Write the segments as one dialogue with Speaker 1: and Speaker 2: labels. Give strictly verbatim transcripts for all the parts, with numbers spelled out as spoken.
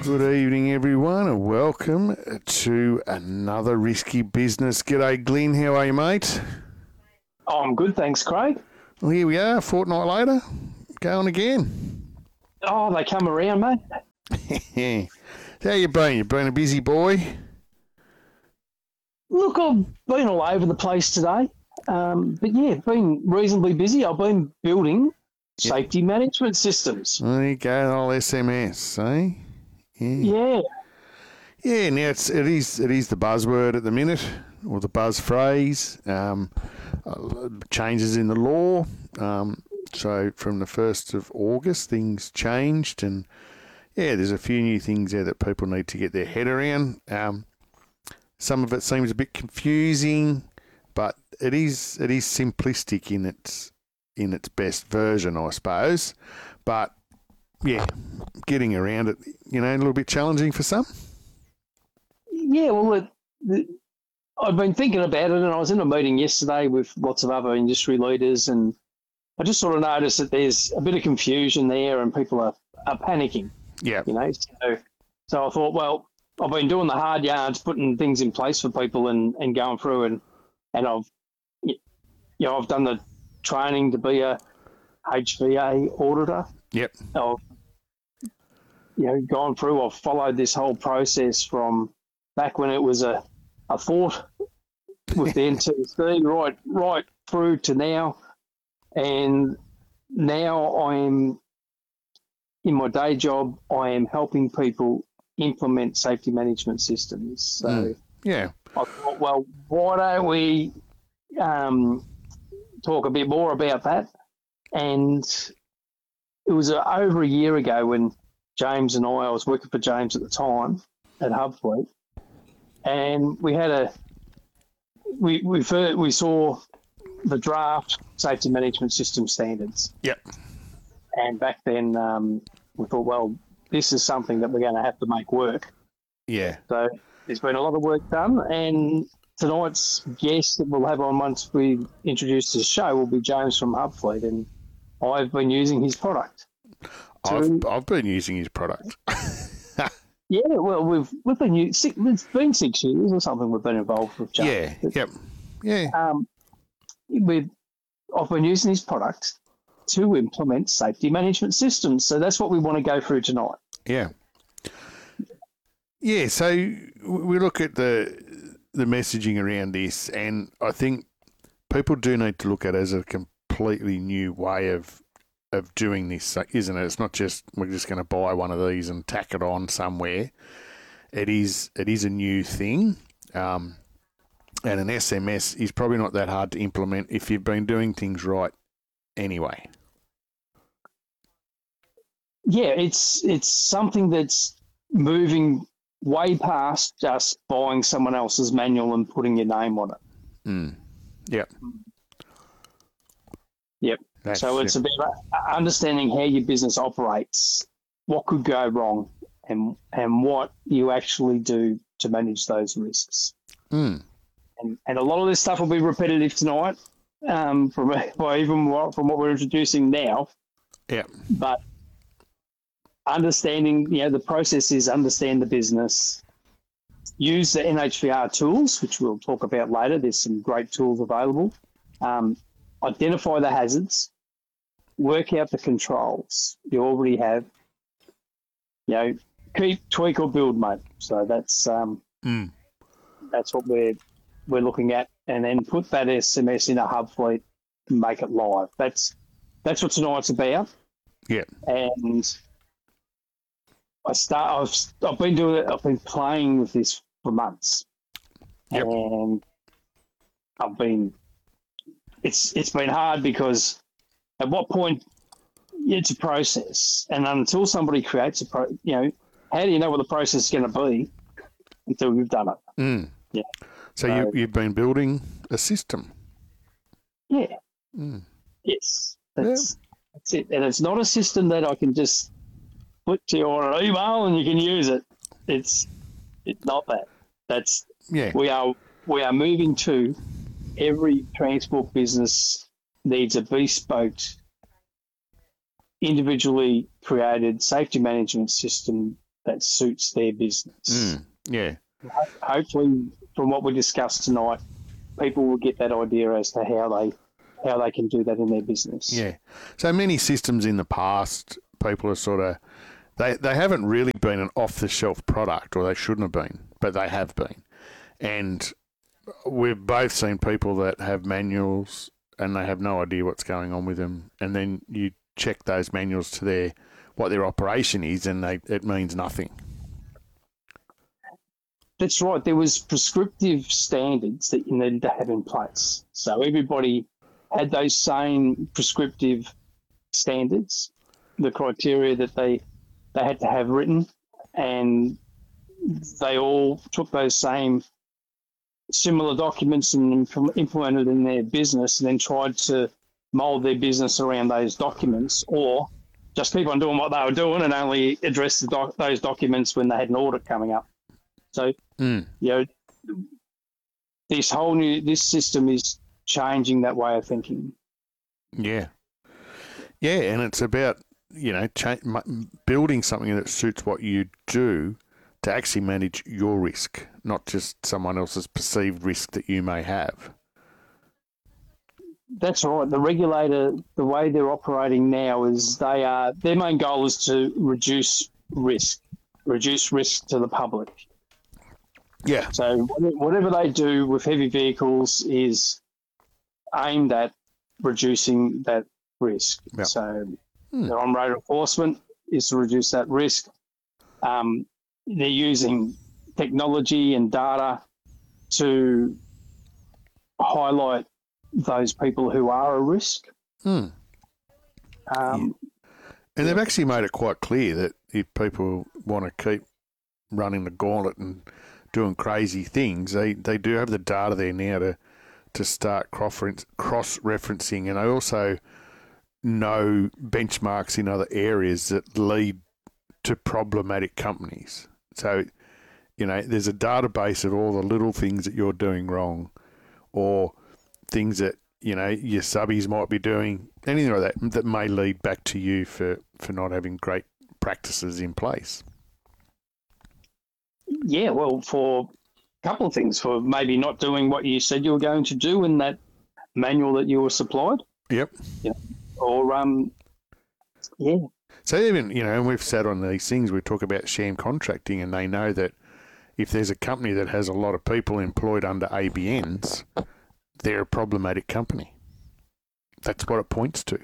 Speaker 1: Good evening, everyone, and welcome to another Risky Business. G'day, Glenn. How are you, mate?
Speaker 2: Oh, I'm good, thanks, Craig.
Speaker 1: Well, here we are, a fortnight later, going again.
Speaker 2: Oh, they come around, mate.
Speaker 1: How you been? You been a busy boy?
Speaker 2: Look, I've been all over the place today, um, but yeah, been reasonably busy. I've been building
Speaker 1: Yep.
Speaker 2: safety management systems.
Speaker 1: There you go, old S M S, eh? Yeah.
Speaker 2: Yeah,
Speaker 1: Yeah, now it's, it is it is the buzzword at the minute, or the buzz phrase. Um, uh, changes in the law. Um, so from the first of August, things changed, and yeah, there's a few new things there that people need to get their head around. Um, some of it seems a bit confusing, but it is it is simplistic in its in its best version, I suppose. But yeah, getting around it, you know, a little bit challenging for some.
Speaker 2: yeah. Well, it, the, I've been thinking about it, and I was in a meeting yesterday with lots of other industry leaders, and I just sort of noticed that there's a bit of confusion there, and people are, are panicking.
Speaker 1: Yeah.
Speaker 2: You know, so so I thought, well, I've been doing the hard yards, putting things in place for people, and, and going through, and and I've you know I've done the training to be a H V A auditor.
Speaker 1: Yep.
Speaker 2: I've you know gone through. I've followed this whole process from back when it was a a thought with the N T C, right right through to now, and now I'm in my day job. I am helping people implement safety management systems. So
Speaker 1: Mm. Yeah.
Speaker 2: I thought, well, why don't we um, talk a bit more about that? And it was uh, over a year ago when James and I, I was working for James at the time at Hubfleet, and we had a we we fir- we saw the draft safety management system standards.
Speaker 1: Yep.
Speaker 2: And back then, um, we thought, well, this is something that we're going to have to make work.
Speaker 1: Yeah.
Speaker 2: So there's been a lot of work done, and tonight's guest that we'll have on once we introduce the show will be James from Hubfleet, and I've been using his product.
Speaker 1: I've
Speaker 2: to-
Speaker 1: I've been using his product.
Speaker 2: Yeah, well, we've we've been u- six, it's been six years or something. We've been involved with James.
Speaker 1: Yeah. Yep. Yeah.
Speaker 2: Um, we've I've been using his product to implement safety management systems. So that's what we want to go through tonight.
Speaker 1: Yeah. Yeah, so we look at the the messaging around this, and I think people do need to look at it as a completely new way of of doing this, isn't it? It's not just we're just going to buy one of these and tack it on somewhere. It is it is a new thing, um, and an S M S is probably not that hard to implement if you've been doing things right anyway.
Speaker 2: Yeah, it's it's something that's moving way past just buying someone else's manual and putting your name on it.
Speaker 1: Mm. Yep.
Speaker 2: Yep.
Speaker 1: That's
Speaker 2: So it's
Speaker 1: it.
Speaker 2: about understanding how your business operates, what could go wrong, and and what you actually do to manage those risks.
Speaker 1: Mm.
Speaker 2: And and a lot of this stuff will be repetitive tonight, um, from well, even what, from what we're introducing now.
Speaker 1: Yep.
Speaker 2: But understanding, you know, the process is understand the business, use the N H V R tools, which we'll talk about later. There's some great tools available. Um, identify the hazards, work out the controls you already have. You know, keep, tweak or build, mate. So that's um,
Speaker 1: Mm.
Speaker 2: that's what we're we're looking at, and then put that S M S in a Hubfleet and make it live. That's that's what tonight's about.
Speaker 1: Yeah.
Speaker 2: And I start. I've I've been doing it. I've been playing with this for months,
Speaker 1: Yep.
Speaker 2: and I've been. It's it's been hard because at what point it's a process, and until somebody creates a pro, you know, how do you know what the process is going to be until you've done it?
Speaker 1: Mm.
Speaker 2: Yeah.
Speaker 1: So
Speaker 2: So-
Speaker 1: you, you've been building a system.
Speaker 2: Yeah.
Speaker 1: Mm.
Speaker 2: Yes. That's that's it, and it's not a system that I can just put to your email and you can use it. It's it's not that. That's
Speaker 1: Yeah.
Speaker 2: we are we are moving to every transport business needs a bespoke, individually created safety management system that suits their business.
Speaker 1: Mm, yeah.
Speaker 2: Hopefully, from what we discussed tonight, people will get that idea as to how they how they can do that in their business.
Speaker 1: Yeah. So many systems in the past, people are sort of, they, they haven't really been an off-the-shelf product, or they shouldn't have been, but they have been. And we've both seen people that have manuals and they have no idea what's going on with them. And then you check those manuals to their what their operation is, and they it means nothing.
Speaker 2: That's right. There was prescriptive standards that you needed to have in place. So everybody had those same prescriptive standards, the criteria that they they had to have written, and they all took those same similar documents and implemented in their business, and then tried to mould their business around those documents, or just keep on doing what they were doing and only address the doc- those documents when they had an audit coming up. So,
Speaker 1: mm.
Speaker 2: you know, this whole new this system is changing that way of thinking.
Speaker 1: Yeah, yeah, and it's about you know cha- building something that suits what you do to actually manage your risk, not just someone else's perceived risk that you may have.
Speaker 2: That's right. The regulator, the way they're operating now is they are their main goal is to reduce risk, reduce risk to the public.
Speaker 1: Yeah.
Speaker 2: So whatever they do with heavy vehicles is aimed at reducing that risk.
Speaker 1: Yeah.
Speaker 2: So
Speaker 1: hmm.
Speaker 2: their on-road enforcement is to reduce that risk. Um, they're using technology and data to highlight those people who are a risk.
Speaker 1: Hmm.
Speaker 2: Um,
Speaker 1: and they've actually made it quite clear that if people want to keep running the gauntlet and doing crazy things, they, they do have the data there now to, to start cross-referencing. And they also know benchmarks in other areas that lead to problematic companies. So, you know, there's a database of all the little things that you're doing wrong, or things that, you know, your subbies might be doing, anything like that, that may lead back to you for, for not having great practices in place.
Speaker 2: Yeah, well, for a couple of things, for maybe not doing what you said you were going to do in that manual that you were supplied.
Speaker 1: Yep.
Speaker 2: Yeah. Or, um, yeah.
Speaker 1: So even, you know, and we've sat on these things, we talk about sham contracting, and they know that if there's a company that has a lot of people employed under A B Ns, they're a problematic company. That's what it points to.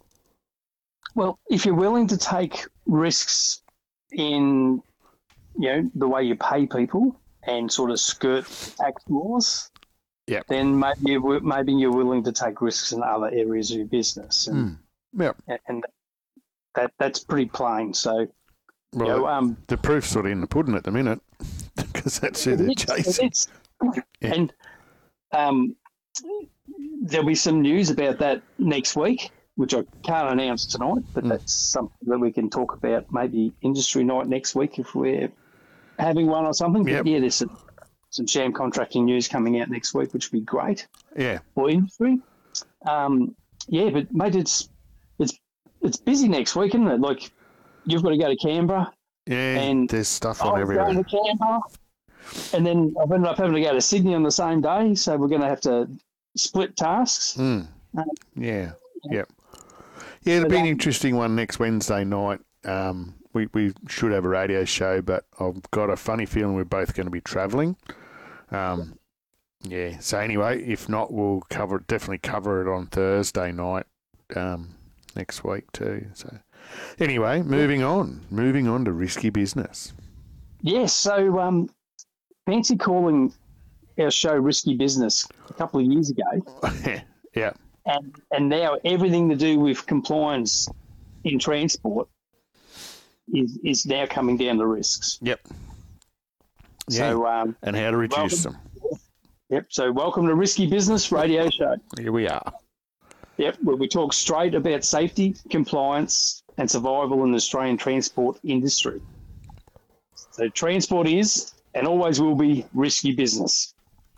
Speaker 2: Well, if you're willing to take risks in, you know, the way you pay people and sort of skirt tax laws,
Speaker 1: yep.
Speaker 2: then maybe you're, maybe you're willing to take risks in other areas of your business. And,
Speaker 1: mm. yep.
Speaker 2: and that that's pretty plain. So,
Speaker 1: well,
Speaker 2: you know, um,
Speaker 1: the proof's sort of in the pudding at the minute, because that's who they're chasing.
Speaker 2: Yeah. And um, there'll be some news about that next week, which I can't announce tonight, but mm. that's something that we can talk about maybe industry night next week if we're having one or something.
Speaker 1: Yep.
Speaker 2: But yeah, there's some, some sham contracting news coming out next week, which would be great.
Speaker 1: Yeah.
Speaker 2: For industry. Um, yeah, but mate, it's it's it's busy next week, isn't it? Like, you've got to go to Canberra.
Speaker 1: Yeah,
Speaker 2: and
Speaker 1: there's stuff on
Speaker 2: I'm
Speaker 1: everywhere.
Speaker 2: going to Canberra, and then I've ended up having to go to Sydney on the same day, so we're going to have to split tasks.
Speaker 1: Mm. Um, yeah, yeah. Yeah, it'll be an interesting one next Wednesday night. Um, we, we should have a radio show, but I've got a funny feeling we're both going to be travelling. Um, yeah, so anyway, if not, we'll cover it, definitely cover it on Thursday night um, next week too. So anyway, moving on, moving on to risky business.
Speaker 2: Yes, so um, fancy calling our show Risky Business a couple of years ago.
Speaker 1: Yeah.
Speaker 2: And and now everything to do with compliance in transport is is now coming down to risks.
Speaker 1: Yep.
Speaker 2: So
Speaker 1: yeah.
Speaker 2: um,
Speaker 1: and how to reduce
Speaker 2: welcome,
Speaker 1: them.
Speaker 2: Yep. So welcome to Risky Business Radio Show.
Speaker 1: Here we are.
Speaker 2: Yep. Where we talk straight about safety, compliance, and survival in the Australian transport industry. So transport is and always will be risky business.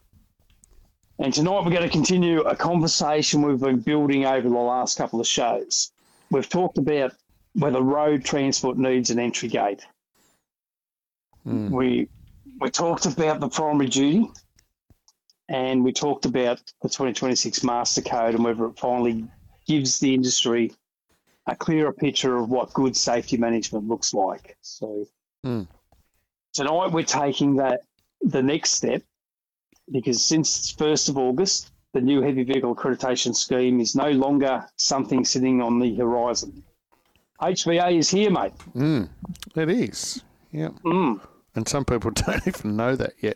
Speaker 2: And tonight we're going to continue a conversation we've been building over the last couple of shows. We've talked about whether road transport needs an entry gate.
Speaker 1: Mm.
Speaker 2: We we talked about the primary duty, and we talked about the twenty twenty-six Master Code and whether it finally gives the industry a clearer picture of what good safety management looks like. So
Speaker 1: Mm.
Speaker 2: tonight we're taking that the next step, because since first of August, the new heavy vehicle accreditation scheme is no longer something sitting on the horizon. H V A is here, mate.
Speaker 1: Mm. It is. Yeah.
Speaker 2: Mm.
Speaker 1: And some people don't even know that yet.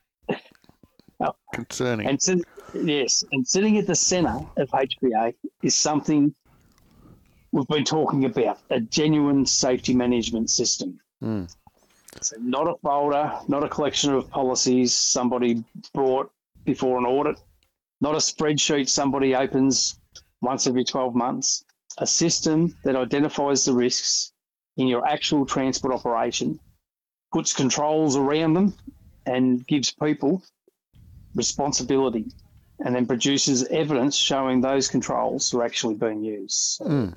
Speaker 2: Oh.
Speaker 1: Concerning.
Speaker 2: And sit, yes, and sitting at the centre of H V A is something we've been talking about, a genuine safety management system.
Speaker 1: Mm.
Speaker 2: So not a folder, not a collection of policies somebody brought before an audit, not a spreadsheet somebody opens once every twelve months, a system that identifies the risks in your actual transport operation, puts controls around them, and gives people responsibility, and then produces evidence showing those controls are actually being used. So,
Speaker 1: Mm.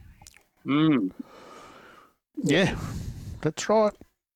Speaker 2: mm.
Speaker 1: Yeah, that's right.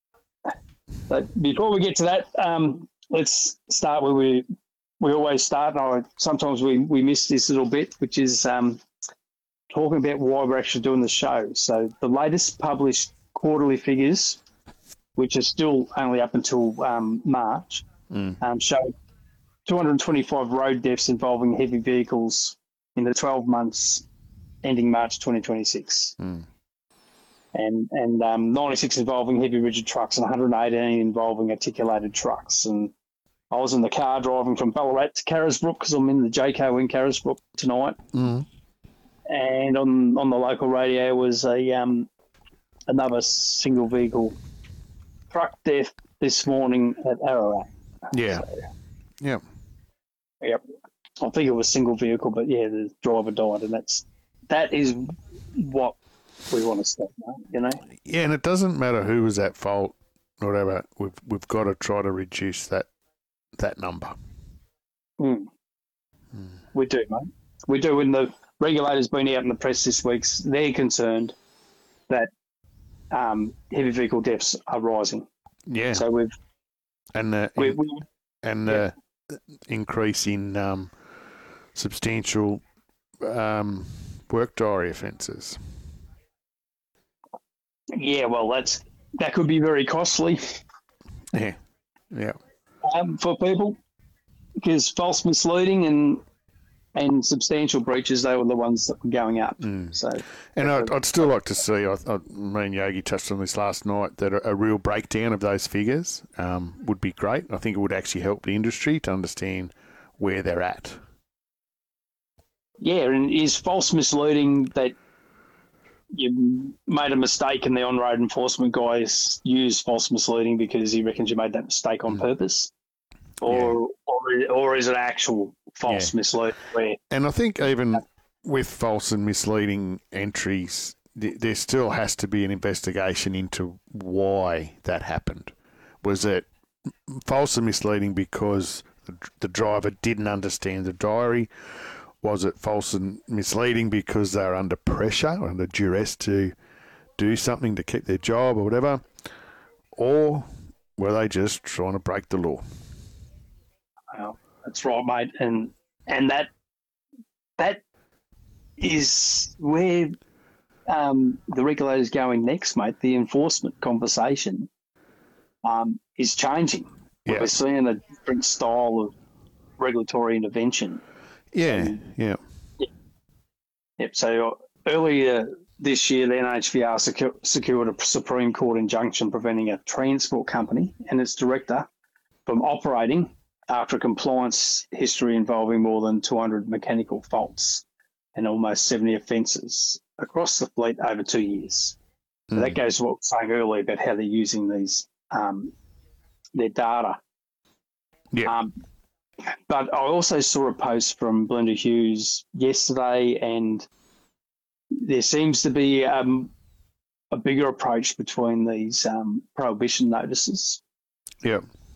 Speaker 2: But before we get to that, um, let's start where we we always start. And I, sometimes we, we miss this little bit, which is um, talking about why we're actually doing the show. So the latest published quarterly figures, which are still only up until um, March,
Speaker 1: Mm.
Speaker 2: um, show two hundred twenty-five road deaths involving heavy vehicles in the twelve months ending March twenty twenty-six.
Speaker 1: Mm.
Speaker 2: And and um, ninety-six involving heavy rigid trucks and one hundred eighteen involving articulated trucks. And I was in the car driving from Ballarat to Carisbrook because I'm in the J C O in Carisbrook tonight.
Speaker 1: Mm.
Speaker 2: And on, on the local radio was a um, another single vehicle truck death this morning at Ararat.
Speaker 1: Yeah.
Speaker 2: So,
Speaker 1: Yeah.
Speaker 2: yep. I think it was single vehicle, but yeah, the driver died, and that's that is what we want to stop, you know.
Speaker 1: Yeah, and it doesn't matter who was at fault or whatever. We've we've got to try to reduce that that number.
Speaker 2: Mm. Mm. We do, mate. We do. And the regulator's been out in the press this week. They're concerned that um, heavy vehicle deaths are rising.
Speaker 1: Yeah.
Speaker 2: So we've
Speaker 1: and the
Speaker 2: we,
Speaker 1: in,
Speaker 2: we,
Speaker 1: and the yeah. increase in um, substantial um, work diary offences.
Speaker 2: Yeah, well, that's that could be very costly.
Speaker 1: Yeah, yeah.
Speaker 2: Um, for people, because false misleading and and substantial breaches, they were the ones that were going up.
Speaker 1: Mm.
Speaker 2: So,
Speaker 1: and I'd, I'd still like to see. I, I, me and Yogi touched on this last night. That a, a real breakdown of those figures um, would be great. I think it would actually help the industry to understand where they're at.
Speaker 2: Yeah, and is false misleading that you made a mistake and the on-road enforcement guys use false misleading because he reckons you made that mistake on mm. purpose? Or, yeah. or or is it actual false yeah. misleading? Where,
Speaker 1: and I think even with false and misleading entries, th- there still has to be an investigation into why that happened. Was it false and misleading because the, the driver didn't understand the diary? Was it false and misleading because they're under pressure, under duress to do something to keep their job or whatever? Or were they just trying to break the law?
Speaker 2: Well, that's right, mate. And and that that is where um, the regulator's going next, mate. The enforcement conversation um, is changing.
Speaker 1: Yeah.
Speaker 2: We're seeing a different style of regulatory intervention.
Speaker 1: Yeah,
Speaker 2: and,
Speaker 1: yeah.
Speaker 2: yeah. Yep. So earlier this year, the N H V R secu- secured a Supreme Court injunction preventing a transport company and its director from operating after a compliance history involving more than two hundred mechanical faults and almost seventy offences across the fleet over two years. So mm. that goes to what I was saying earlier about how they're using these um, their data.
Speaker 1: Yeah.
Speaker 2: Um, but I also saw a post from Belinda Hughes yesterday, and there seems to be um, a bigger approach between these um, prohibition notices.
Speaker 1: Yeah.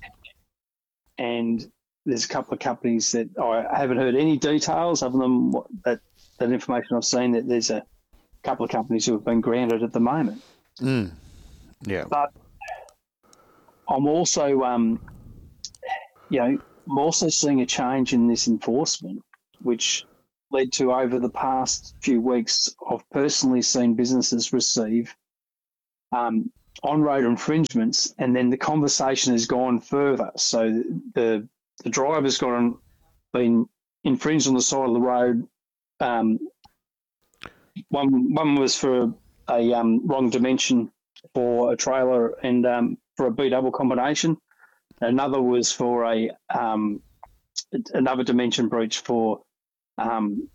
Speaker 2: And there's a couple of companies that I haven't heard any details other than what, that, that information I've seen, that there's a couple of companies who have been grounded at the moment.
Speaker 1: Mm. Yeah.
Speaker 2: But I'm also, um, you know, I'm also seeing a change in this enforcement, which led to over the past few weeks, I've personally seen businesses receive um, on-road infringements, and then the conversation has gone further. So the the driver's gone been infringed on the side of the road. Um, one one was for a um, wrong dimension for a trailer and um, for a B double combination. Another was for a um, another dimension breach for um,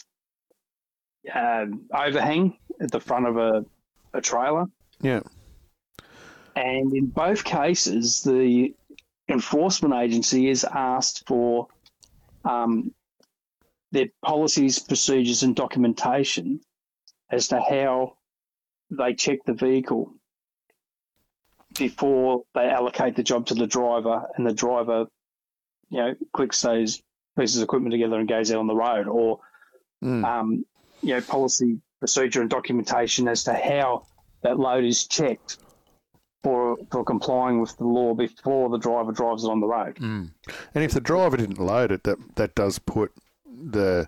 Speaker 2: uh, overhang at the front of a, a trailer.
Speaker 1: Yeah.
Speaker 2: And in both cases, the enforcement agency is asked for um, their policies, procedures, and documentation as to how they check the vehicle before they allocate the job to the driver, and the driver, you know, clicks those pieces of equipment together and goes out on the road, or
Speaker 1: Mm.
Speaker 2: um, you know, policy, procedure, and documentation as to how that load is checked for for complying with the law before the driver drives it on the road.
Speaker 1: Mm. And if the driver didn't load it, that that does put the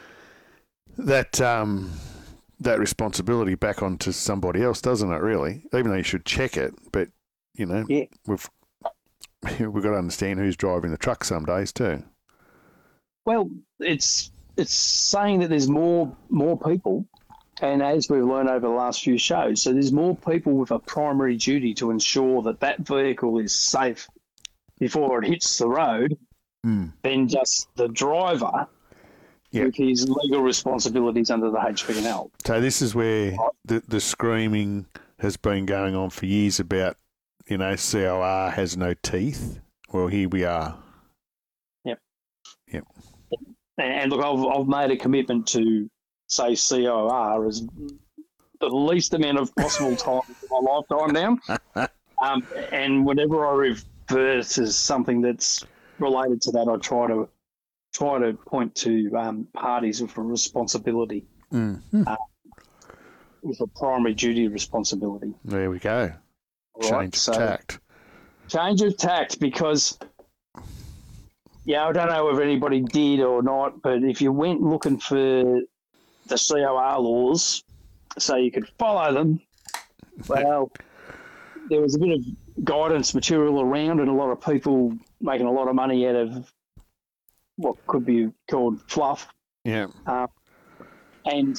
Speaker 1: that um that responsibility back onto somebody else, doesn't it? Really, even though you should check it, but you know,
Speaker 2: Yeah.
Speaker 1: we've we've got to understand who's driving the truck some days too.
Speaker 2: Well, it's it's saying that there's more more people, and as we've learned over the last few shows, so there's more people with a primary duty to ensure that that vehicle is safe before it hits the road
Speaker 1: Mm.
Speaker 2: than just the driver
Speaker 1: Yeah.
Speaker 2: with his legal responsibilities under the H P and L.
Speaker 1: So this is where the the screaming has been going on for years about, you know, C O R has no teeth. Well, here we are.
Speaker 2: Yep.
Speaker 1: Yep.
Speaker 2: And look, I've I've made a commitment to say C O R as the least amount of possible time in my lifetime now. Um, and whenever I refer to something that's related to that, I try to try to point to um, parties with a responsibility,
Speaker 1: Mm.
Speaker 2: uh, with a primary duty responsibility.
Speaker 1: There we go.
Speaker 2: All right?
Speaker 1: Change of
Speaker 2: So,
Speaker 1: tact.
Speaker 2: change of tact, because, yeah, I don't know if anybody did or not, but if you went looking for the C O R laws so you could follow them, well, there was a bit of guidance material around, and a lot of people making a lot of money out of what could be called fluff.
Speaker 1: Yeah.
Speaker 2: Um, and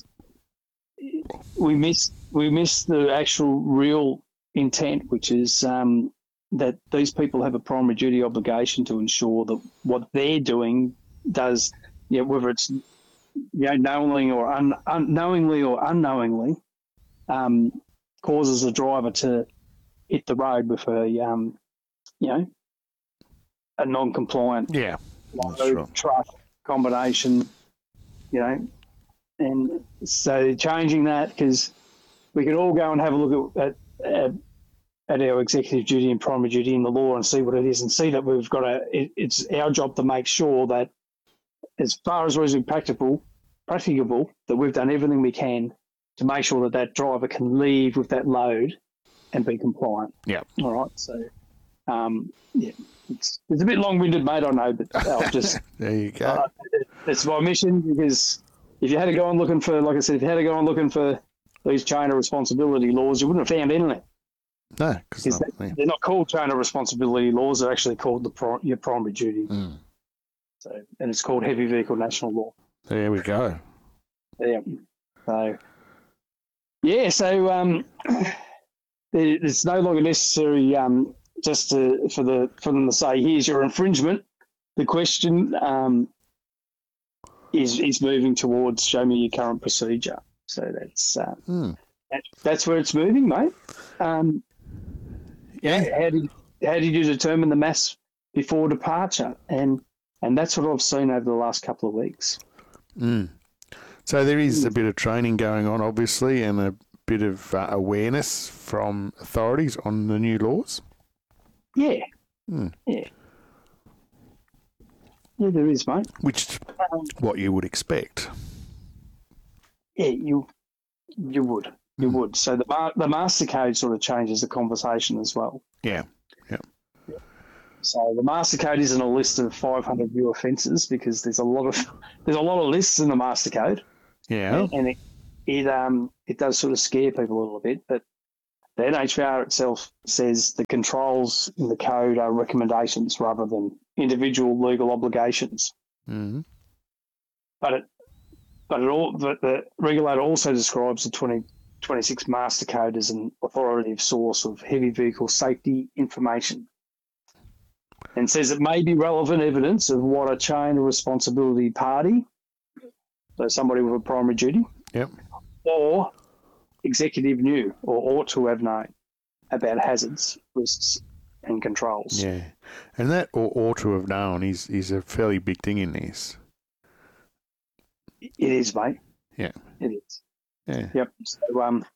Speaker 2: we missed we missed the actual real intent, which is um, that these people have a primary duty obligation to ensure that what they're doing does, you know, whether it's, you know, knowingly or un, unknowingly or unknowingly, um, causes a driver to hit the road with a, um, you know, a non-compliant
Speaker 1: Yeah. That's
Speaker 2: load,
Speaker 1: right.
Speaker 2: truck combination, you know. And so changing that, because we can all go and have a look at, at at our executive duty and primary duty in the law and see what it is, and see that we've got a. It, it's our job to make sure that, as far as reasonably practicable, practicable, that we've done everything we can to make sure that that driver can leave with that load and be compliant.
Speaker 1: Yeah.
Speaker 2: All right. So, um, yeah, it's it's a bit long-winded, mate. I know, but I'll just.
Speaker 1: There you go.
Speaker 2: Uh, it's my mission, because if you had to go on looking for, like I said, if you had to go on looking for these chain of responsibility laws, you wouldn't have found anything.
Speaker 1: No, because
Speaker 2: Because they, they're not called chain of responsibility laws; they're actually called the pri- your primary duty.
Speaker 1: Mm.
Speaker 2: So, and it's called heavy vehicle national law.
Speaker 1: There we go.
Speaker 2: Yeah. So, yeah. So, um, it, it's no longer necessary um, just to, for the for them to say, "Here's your infringement." The question um, is is moving towards show me your current procedure. So that's uh,
Speaker 1: Mm.
Speaker 2: that, that's where it's moving, mate. Um,
Speaker 1: Yeah.
Speaker 2: how did how did you determine the mass before departure? And and that's what I've seen over the last couple of weeks.
Speaker 1: Mm. So there is a bit of training going on, obviously, and a bit of uh, awareness from authorities on the new laws.
Speaker 2: Yeah,
Speaker 1: Mm.
Speaker 2: yeah, yeah. There is, mate.
Speaker 1: Which,
Speaker 2: Um,
Speaker 1: what you would expect.
Speaker 2: yeah, you you would you
Speaker 1: Mm.
Speaker 2: would. So the ma- the master code sort of changes the conversation as well.
Speaker 1: Yeah. Yeah.
Speaker 2: So the master code isn't a list of five hundred new offences because there's a lot of there's a lot of lists in the master code.
Speaker 1: Yeah.
Speaker 2: And, and it it um it does sort of scare people a little bit, but the N H V R itself says the controls in the code are recommendations rather than individual legal obligations.
Speaker 1: Mm-hmm.
Speaker 2: But it but it all but the regulator also describes the twenty twenty-six master code as an authoritative source of heavy vehicle safety information, and says it may be relevant evidence of what a chain of responsibility party, so somebody with a primary duty,
Speaker 1: Yep.
Speaker 2: or executive knew or ought to have known about hazards, risks, and controls.
Speaker 1: Yeah. And that or ought to have known is, is a fairly big thing in this.
Speaker 2: It is, mate.
Speaker 1: Yeah.
Speaker 2: It is.
Speaker 1: Yeah.
Speaker 2: Yep. So, um,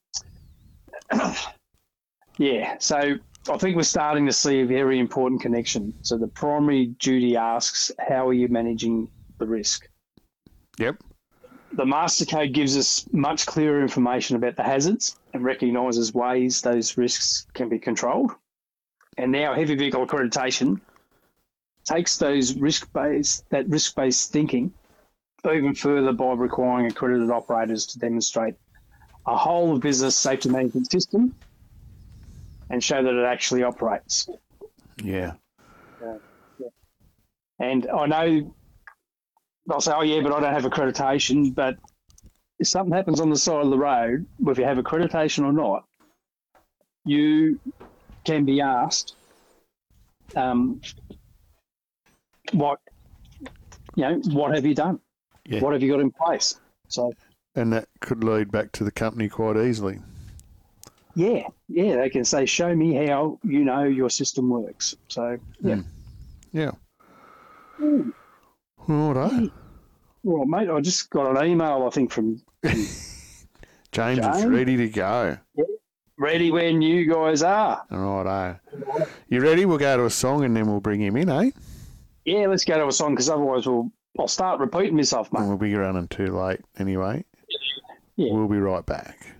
Speaker 2: yeah. So I think we're starting to see a very important connection. So the primary duty asks, how are you managing the risk?
Speaker 1: Yep.
Speaker 2: The master code gives us much clearer information about the hazards and recognises ways those risks can be controlled. And now heavy vehicle accreditation takes those risk-based, that risk-based thinking even further by requiring accredited operators to demonstrate a whole of business safety management system and show that it actually operates.
Speaker 1: Yeah.
Speaker 2: Uh, yeah. And I know they'll say, oh, yeah, but I don't have accreditation. But if something happens on the side of the road, whether you have accreditation or not, you can be asked um, what, you know, what have you done?
Speaker 1: Yeah.
Speaker 2: What have you got in place? So,
Speaker 1: And that could lead back to the company quite easily.
Speaker 2: yeah, yeah, they can say, show me how you know your system works. So, yeah.
Speaker 1: Mm. Yeah.
Speaker 2: Mm.
Speaker 1: All right.
Speaker 2: Well, mate, I just got an email, I think, from
Speaker 1: James,
Speaker 2: James?
Speaker 1: is ready to go.
Speaker 2: ready when you guys are.
Speaker 1: All right. You ready? We'll go to a song and then we'll bring him in, eh?
Speaker 2: Yeah, let's go to a song because otherwise we'll I'll start repeating myself, mate.
Speaker 1: And we'll be running too late anyway.
Speaker 2: Yeah.
Speaker 1: We'll be right back.